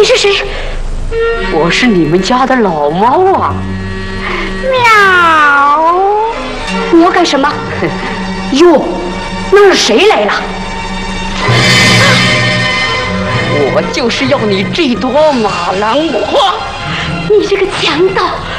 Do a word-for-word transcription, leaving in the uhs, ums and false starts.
是谁？ 我是你们家的老猫啊。 喵！你要干什么？ 哟，那是谁来了？啊、我就是要你这朵马兰花。 你这个强盗！